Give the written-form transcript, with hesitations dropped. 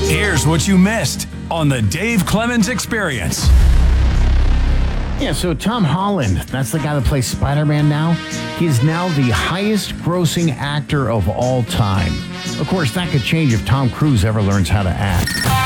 Here's what you missed on the Dave Clemens Experience. Yeah, so Tom Holland, that's the guy that plays Spider-Man now. He is now the highest grossing actor of all time. Of course, that could change if Tom Cruise ever learns how to act.